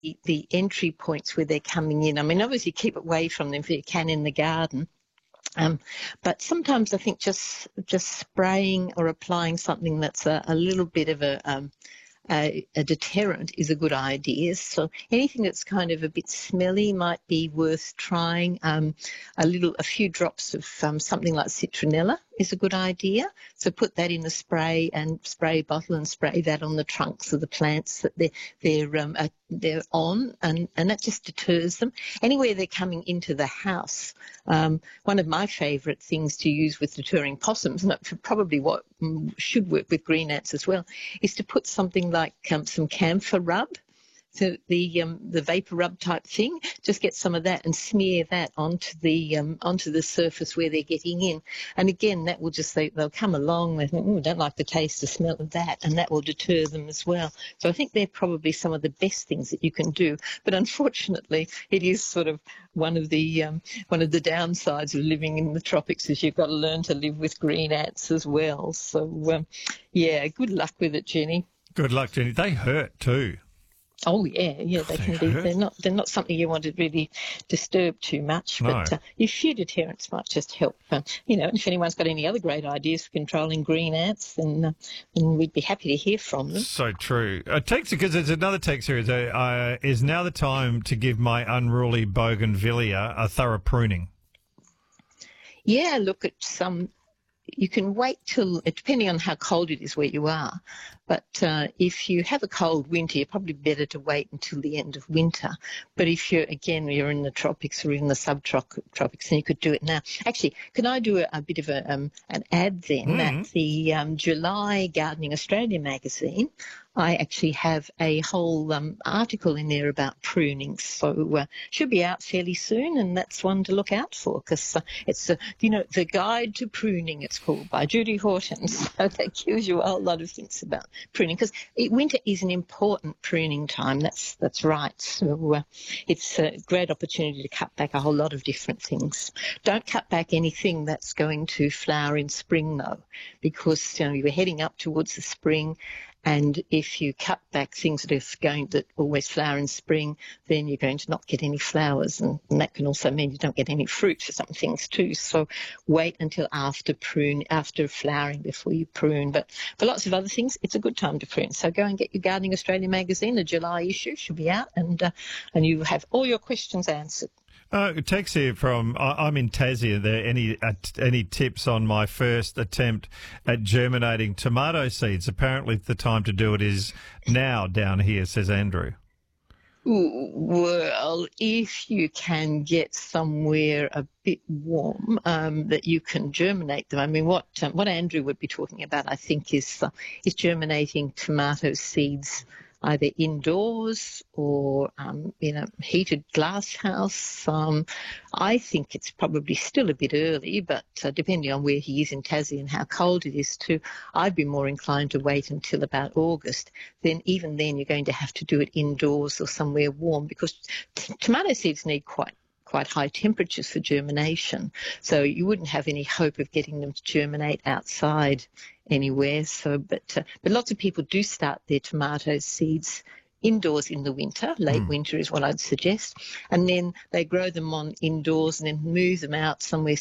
the entry points where they're coming in. I mean, obviously keep away from them if you can in the garden. But sometimes I think just spraying or applying something that's a little bit of a deterrent is a good idea. So anything that's kind of a bit smelly might be worth trying. A few drops of something like citronella is a good idea. So put that in the spray bottle and spray that on the trunks of the plants that they're on, and that just deters them. Anywhere they're coming into the house, one of my favourite things to use with deterring possums, and probably what should work with green ants as well, is to put something like some camphor rub. So the vapor rub type thing, just get some of that and smear that onto the surface where they're getting in. And again, that will just they'll come along, they think, oh, don't like the taste or smell of that, and that will deter them as well. So I think they're probably some of the best things that you can do. But unfortunately, it is sort of one of the downsides of living in the tropics is you've got to learn to live with green ants as well. So yeah, good luck with it, Jenny. Good luck, Jenny. They hurt too. Oh yeah, they can be. They're not something you want to really disturb too much. But No. a few deterrents might just help. If anyone's got any other great ideas for controlling green ants, then we'd be happy to hear from them. So true. Text, because there's another text here. Is now the time to give my unruly bougainvillea a thorough pruning? Yeah, look at some. You can wait till, depending on how cold it is where you are, but if you have a cold winter, you're probably better to wait until the end of winter. But if you're in the tropics or in the subtropics, then you could do it now. Actually, can I do a bit of an ad then? At the July Gardening Australia magazine, I actually have a whole article in there about pruning, so should be out fairly soon, and that's one to look out for, because it's The Guide to Pruning, it's called, by Judy Horton. So that gives you a whole lot of things about pruning, because winter is an important pruning time. That's right. So it's a great opportunity to cut back a whole lot of different things. Don't cut back anything that's going to flower in spring though, because you're heading up towards the spring. And if you cut back things that always flower in spring, then you're going to not get any flowers, and that can also mean you don't get any fruit for some things too. So wait until after flowering before you prune. But for lots of other things, it's a good time to prune. So go and get your Gardening Australia magazine. The July issue should be out, and you have all your questions answered. Text here from, I'm in Tassie. Are there any tips on my first attempt at germinating tomato seeds? Apparently the time to do it is now down here, says Andrew. Well, if you can get somewhere a bit warm that you can germinate them. I mean, what Andrew would be talking about, I think, is germinating tomato seeds either indoors or in a heated glass house. I think it's probably still a bit early, but depending on where he is in Tassie and how cold it is too, I'd be more inclined to wait until about August. Then even then you're going to have to do it indoors or somewhere warm, because tomato seeds need quite high temperatures for germination. So you wouldn't have any hope of getting them to germinate outside anywhere. So, but lots of people do start their tomato seeds indoors in the winter. Late winter is what I'd suggest. And then they grow them on indoors and then move them out somewhere